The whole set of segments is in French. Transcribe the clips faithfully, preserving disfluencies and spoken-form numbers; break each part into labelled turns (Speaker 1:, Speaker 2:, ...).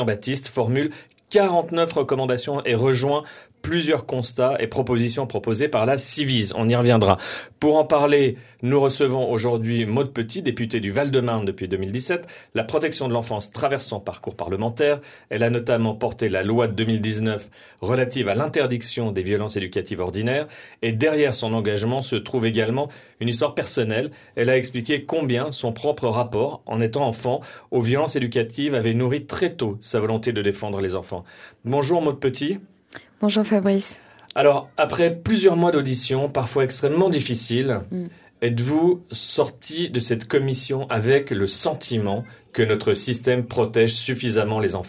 Speaker 1: Jean-Baptiste formule quarante-neuf recommandations et rejoint plusieurs constats et propositions proposées par la Ciivise. On y reviendra. Pour en parler, nous recevons aujourd'hui Maude Petit, députée du Val-de-Marne depuis deux mille dix-sept. La protection de l'enfance traverse son parcours parlementaire. Elle a notamment porté la loi de deux mille dix-neuf relative à l'interdiction des violences éducatives ordinaires. Et derrière son engagement se trouve également une histoire personnelle. Elle a expliqué combien son propre rapport, en étant enfant, aux violences éducatives avait nourri très tôt sa volonté de défendre les enfants. Bonjour Maude Petit.
Speaker 2: Bonjour Fabrice.
Speaker 1: Alors, après plusieurs mois d'audition, parfois extrêmement difficiles, mm. êtes-vous sorti de cette commission avec le sentiment que notre système protège suffisamment les enfants ?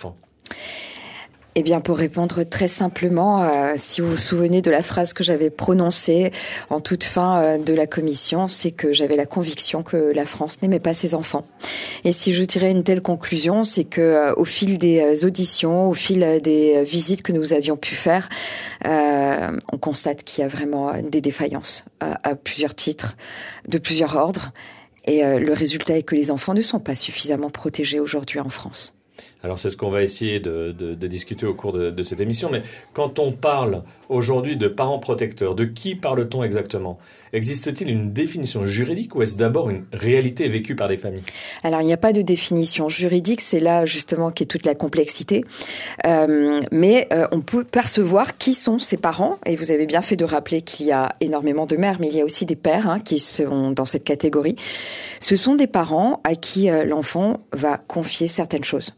Speaker 2: Eh bien, pour répondre très simplement, euh, si vous vous souvenez de la phrase que j'avais prononcée en toute fin euh, de la commission, c'est que j'avais la conviction que la France n'aimait pas ses enfants. Et si je tirais une telle conclusion, c'est que euh, au fil des auditions, au fil des visites que nous avions pu faire, euh, on constate qu'il y a vraiment des défaillances à, à plusieurs titres, de plusieurs ordres. Et euh, le résultat est que les enfants ne sont pas suffisamment protégés aujourd'hui en France.
Speaker 1: Alors c'est ce qu'on va essayer de, de, de discuter au cours de, de cette émission. Mais quand on parle aujourd'hui de parents protecteurs, de qui parle-t-on exactement ? Existe-t-il une définition juridique ou est-ce d'abord une réalité vécue par des familles ?
Speaker 2: Alors il n'y a pas de définition juridique, c'est là justement qu'est toute la complexité. Euh, mais euh, on peut percevoir qui sont ces parents. Et vous avez bien fait de rappeler qu'il y a énormément de mères, mais il y a aussi des pères hein, qui sont dans cette catégorie. Ce sont des parents à qui euh, l'enfant va confier certaines choses.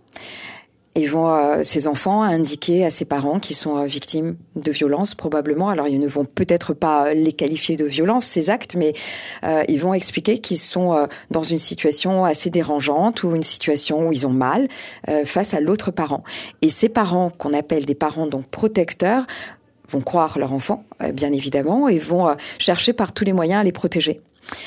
Speaker 2: Ils vont, euh, ces enfants, indiquer à ses parents qui sont euh, victimes de violences, probablement. Alors, ils ne vont peut-être pas les qualifier de violence, ces actes, mais euh, ils vont expliquer qu'ils sont euh, dans une situation assez dérangeante ou une situation où ils ont mal euh, face à l'autre parent. Et ces parents, qu'on appelle des parents donc protecteurs, vont croire leur enfant, euh, bien évidemment, et vont euh, chercher par tous les moyens à les protéger.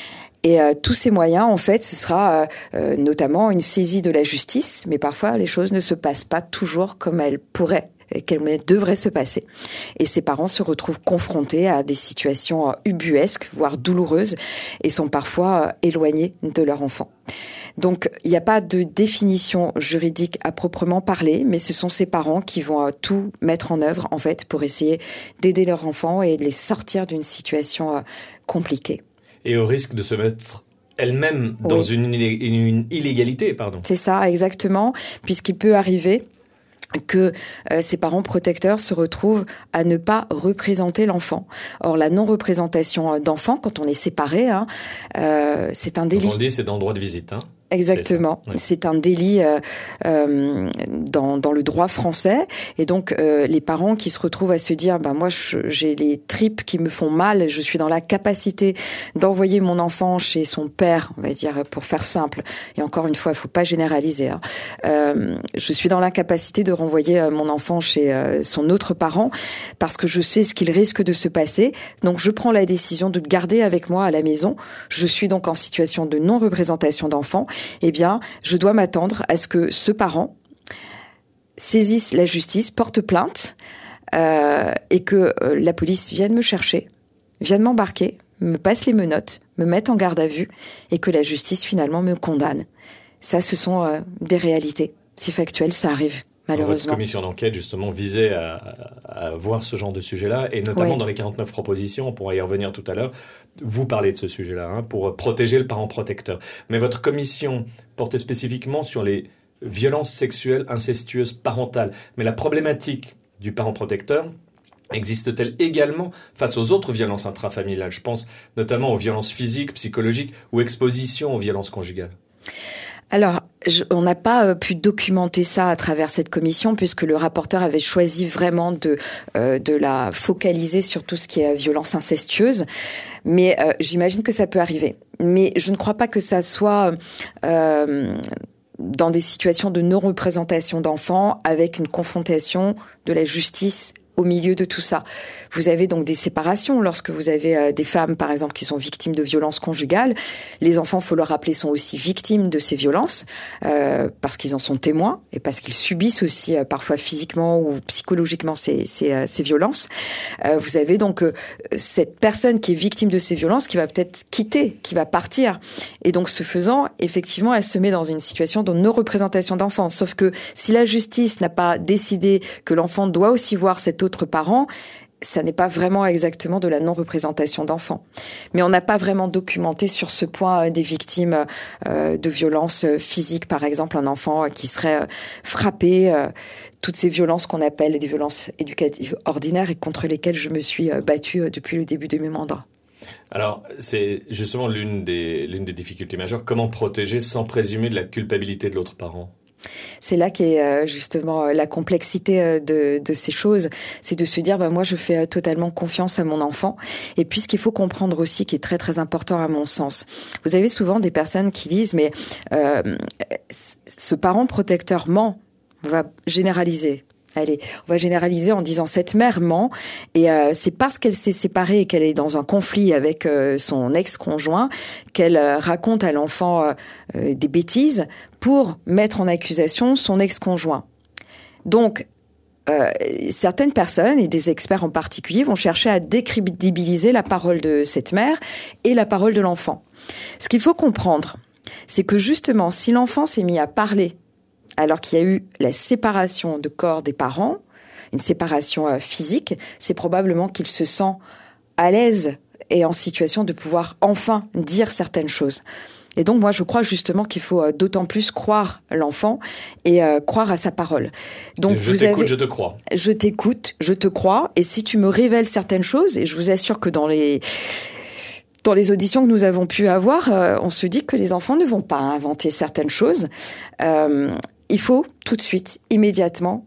Speaker 2: Et euh, tous ces moyens, en fait, ce sera euh, euh, notamment une saisie de la justice, mais parfois les choses ne se passent pas toujours comme elles pourraient, qu'elles devraient se passer. Et ces parents se retrouvent confrontés à des situations euh, ubuesques, voire douloureuses, et sont parfois euh, éloignés de leur enfant. Donc, il n'y a pas de définition juridique à proprement parler, mais ce sont ces parents qui vont euh, tout mettre en œuvre, en fait, pour essayer d'aider leur enfant et de les sortir d'une situation euh, compliquée.
Speaker 1: Et au risque de se mettre elle-même dans oui. une, une illégalité, pardon.
Speaker 2: C'est ça, exactement, puisqu'il peut arriver que euh, ces parents protecteurs se retrouvent à ne pas représenter l'enfant. Or, la non-représentation d'enfant, quand on est séparé, hein, euh, c'est un délit.
Speaker 1: Quand on le dit, c'est dans le droit de visite, hein.
Speaker 2: Exactement. C'est, oui. c'est un délit euh, euh, dans, dans le droit français. Et donc, euh, les parents qui se retrouvent à se dire, ben moi, je, j'ai les tripes qui me font mal, je suis dans la capacité d'envoyer mon enfant chez son père, on va dire, pour faire simple. Et encore une fois, il faut pas généraliser. Hein. Euh, je suis dans l'incapacité de renvoyer mon enfant chez euh, son autre parent parce que je sais ce qu'il risque de se passer. Donc, je prends la décision de le garder avec moi à la maison. Je suis donc en situation de non-représentation d'enfant. Eh bien, je dois m'attendre à ce que ce parent saisisse la justice, porte plainte euh, et que euh, la police vienne me chercher, vienne m'embarquer, me passe les menottes, me mette en garde à vue et que la justice finalement me condamne. Ça, ce sont euh, des réalités. C'est factuel, ça arrive. Malheureusement.
Speaker 1: Votre commission d'enquête, justement, visait à, à, à voir ce genre de sujet-là, et notamment oui. dans les quarante-neuf propositions, on pourra y revenir tout à l'heure, vous parlez de ce sujet-là, hein, pour protéger le parent protecteur. Mais votre commission portait spécifiquement sur les violences sexuelles incestueuses parentales. Mais la problématique du parent protecteur existe-t-elle également face aux autres violences intrafamiliales ? Je pense notamment aux violences physiques, psychologiques ou exposition aux violences conjugales.
Speaker 2: Alors, je, on n'a pas euh, pu documenter ça à travers cette commission puisque le rapporteur avait choisi vraiment de euh, de la focaliser sur tout ce qui est violence incestueuse. Mais euh, j'imagine que ça peut arriver. Mais je ne crois pas que ça soit euh, dans des situations de non-représentation d'enfants avec une confrontation de la justice au milieu de tout ça. Vous avez donc des séparations. Lorsque vous avez euh, des femmes, par exemple, qui sont victimes de violences conjugales, les enfants, faut le rappeler, sont aussi victimes de ces violences euh, parce qu'ils en sont témoins et parce qu'ils subissent aussi euh, parfois physiquement ou psychologiquement ces, ces, euh, ces violences. Euh, vous avez donc euh, cette personne qui est victime de ces violences qui va peut-être quitter, qui va partir. Et donc, ce faisant, effectivement, elle se met dans une situation de non-représentation d'enfant. Sauf que si la justice n'a pas décidé que l'enfant doit aussi voir cet autre parent, ça n'est pas vraiment exactement de la non-représentation d'enfants. Mais on n'a pas vraiment documenté sur ce point des victimes euh, de violences physiques, par exemple, un enfant qui serait frappé, euh, toutes ces violences qu'on appelle des violences éducatives ordinaires et contre lesquelles je me suis battue depuis le début de mes mandats.
Speaker 1: Alors, c'est justement l'une des, l'une des difficultés majeures. Comment protéger sans présumer de la culpabilité de l'autre parent ?
Speaker 2: C'est là qu'est justement la complexité de, de ces choses, c'est de se dire bah moi je fais totalement confiance à mon enfant. Et puis ce qu'il faut comprendre aussi, qui est très très important à mon sens, vous avez souvent des personnes qui disent mais euh, ce parent protecteur ment, on va généraliser. Allez, on va généraliser en disant cette mère ment et euh, c'est parce qu'elle s'est séparée et qu'elle est dans un conflit avec euh, son ex-conjoint qu'elle euh, raconte à l'enfant euh, euh, des bêtises pour mettre en accusation son ex-conjoint. Donc, euh, certaines personnes, et des experts en particulier, vont chercher à décrédibiliser la parole de cette mère et la parole de l'enfant. Ce qu'il faut comprendre, c'est que justement, si l'enfant s'est mis à parler alors qu'il y a eu la séparation de corps des parents, une séparation physique, c'est probablement qu'il se sent à l'aise et en situation de pouvoir enfin dire certaines choses. Et donc, moi, je crois justement qu'il faut d'autant plus croire l'enfant et euh, croire à sa parole. Donc,
Speaker 1: je
Speaker 2: vous
Speaker 1: t'écoute,
Speaker 2: avez...
Speaker 1: je te crois.
Speaker 2: Je t'écoute, je te crois. Et si tu me révèles certaines choses, et je vous assure que dans les... Dans les auditions que nous avons pu avoir, euh, on se dit que les enfants ne vont pas inventer certaines choses. Euh, il faut tout de suite, immédiatement,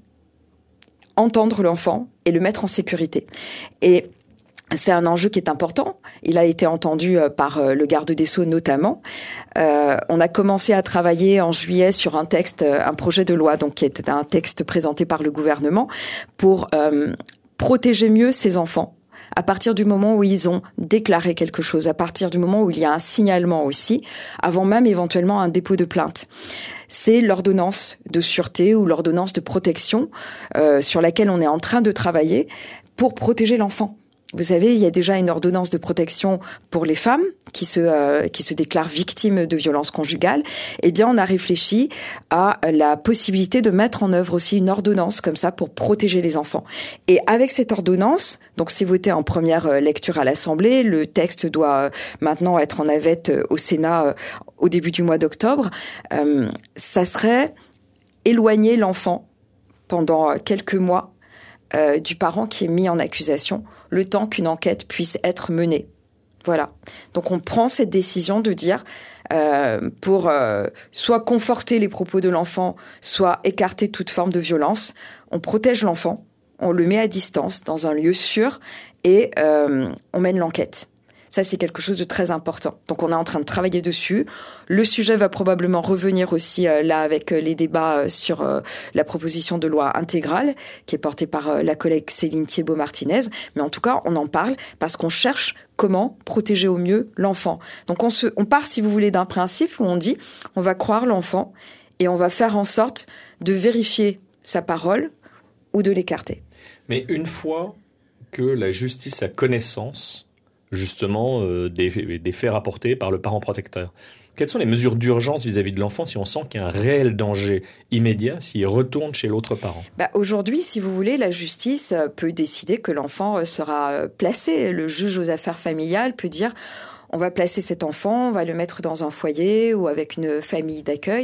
Speaker 2: entendre l'enfant et le mettre en sécurité. Et c'est un enjeu qui est important. Il a été entendu par le garde des Sceaux notamment. Euh, on a commencé à travailler en juillet sur un texte, un projet de loi, donc qui était un texte présenté par le gouvernement pour euh, protéger mieux ces enfants. À partir du moment où ils ont déclaré quelque chose, à partir du moment où il y a un signalement aussi, avant même éventuellement un dépôt de plainte. C'est l'ordonnance de sûreté ou l'ordonnance de protection euh, sur laquelle on est en train de travailler pour protéger l'enfant. Vous savez, il y a déjà une ordonnance de protection pour les femmes qui se euh, qui se déclarent victimes de violences conjugales. Eh bien, on a réfléchi à la possibilité de mettre en œuvre aussi une ordonnance comme ça pour protéger les enfants. Et avec cette ordonnance, donc c'est voté en première lecture à l'Assemblée, le texte doit maintenant être en navette au Sénat au début du mois d'octobre. Euh, ça serait éloigner l'enfant pendant quelques mois euh, du parent qui est mis en accusation, le temps qu'une enquête puisse être menée. Voilà. Donc on prend cette décision de dire, euh, pour euh, soit conforter les propos de l'enfant, soit écarter toute forme de violence, on protège l'enfant, on le met à distance dans un lieu sûr et euh, on mène l'enquête. Ça, c'est quelque chose de très important. Donc, on est en train de travailler dessus. Le sujet va probablement revenir aussi euh, là avec euh, les débats euh, sur euh, la proposition de loi intégrale qui est portée par euh, la collègue Céline Thiébaut-Martinez. Mais en tout cas, on en parle parce qu'on cherche comment protéger au mieux l'enfant. Donc, on, se, on part, si vous voulez, d'un principe où on dit on va croire l'enfant et on va faire en sorte de vérifier sa parole ou de l'écarter.
Speaker 1: Mais une fois que la justice a connaissance justement euh, des, des faits rapportés par le parent protecteur, quelles sont les mesures d'urgence vis-à-vis de l'enfant si on sent qu'il y a un réel danger immédiat s'il retourne chez l'autre parent ?
Speaker 2: Bah, aujourd'hui, si vous voulez, la justice peut décider que l'enfant sera placé. Le juge aux affaires familiales peut dire on va placer cet enfant, on va le mettre dans un foyer ou avec une famille d'accueil.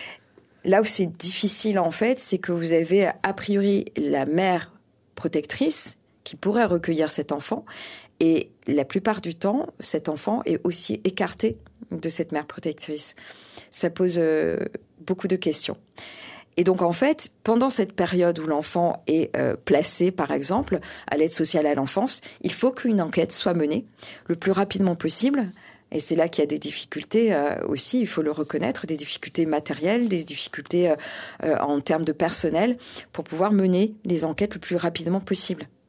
Speaker 2: Là où c'est difficile, en fait, c'est que vous avez a priori la mère protectrice qui pourrait recueillir cet enfant. Et la plupart du temps, cet enfant est aussi écarté de cette mère protectrice. Ça pose euh, beaucoup de questions. Et donc, en fait, pendant cette période où l'enfant est euh, placé, par exemple, à l'aide sociale à l'enfance, il faut qu'une enquête soit menée le plus rapidement possible. Et c'est là qu'il y a des difficultés euh, aussi, il faut le reconnaître, des difficultés matérielles, des difficultés euh, euh, en termes de personnel, pour pouvoir mener les enquêtes le plus rapidement possible.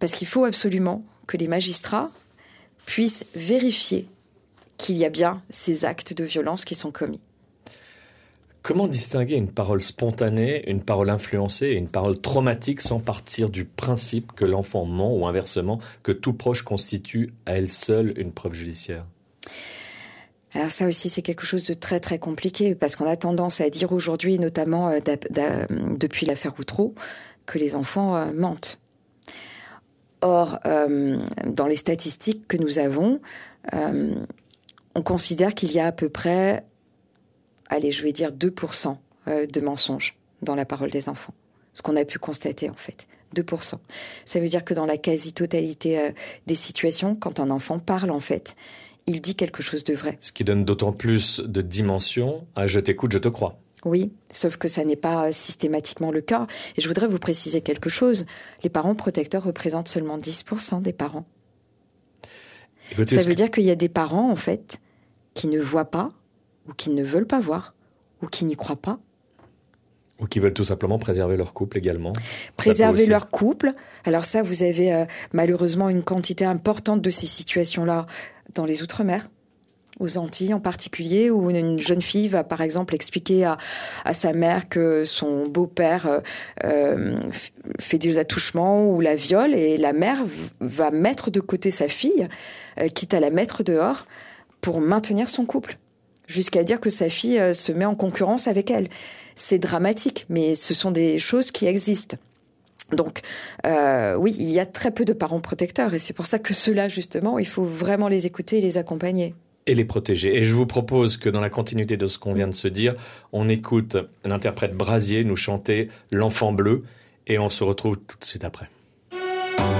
Speaker 2: Parce qu'il faut absolument que les magistrats puissent vérifier qu'il y a bien ces actes de violence qui sont commis.
Speaker 1: Comment distinguer une parole spontanée, une parole influencée et une parole traumatique sans partir du principe que l'enfant ment ou inversement, que tout proche constitue à elle seule une preuve judiciaire ?
Speaker 2: Alors ça aussi, c'est quelque chose de très très compliqué parce qu'on a tendance à dire aujourd'hui, notamment euh, d'a, d'a, depuis l'affaire Outreau, que les enfants euh, mentent. Or, euh, dans les statistiques que nous avons, euh, on considère qu'il y a à peu près, allez, je vais dire deux pour cent de mensonges dans la parole des enfants. Ce qu'on a pu constater, en fait, deux pour cent. Ça veut dire que dans la quasi-totalité euh, des situations, quand un enfant parle, en fait, il dit quelque chose de vrai.
Speaker 1: Ce qui donne d'autant plus de dimension à « je t'écoute, je te crois ».
Speaker 2: Oui, sauf que ça n'est pas systématiquement le cas. Et je voudrais vous préciser quelque chose. Les parents protecteurs représentent seulement dix pour cent des parents. Écoutez, ça veut que... dire qu'il y a des parents, en fait, qui ne voient pas, ou qui ne veulent pas voir, ou qui n'y croient pas.
Speaker 1: Ou qui veulent tout simplement préserver leur couple également.
Speaker 2: Préserver leur couple. Alors ça, vous avez euh, malheureusement une quantité importante de ces situations-là dans les Outre-mer, aux Antilles en particulier, où une jeune fille va par exemple expliquer à, à sa mère que son beau-père euh, euh, fait des attouchements ou la viole, et la mère v- va mettre de côté sa fille, euh, quitte à la mettre dehors, pour maintenir son couple, jusqu'à dire que sa fille euh, se met en concurrence avec elle. C'est dramatique, mais ce sont des choses qui existent. Donc, euh, oui, il y a très peu de parents protecteurs, et c'est pour ça que ceux-là, justement, il faut vraiment les écouter et les accompagner.
Speaker 1: Et les protéger. Et je vous propose que dans la continuité de ce qu'on vient de se dire, on écoute l'interprète Brasier nous chanter « L'enfant bleu » et on se retrouve tout de suite après.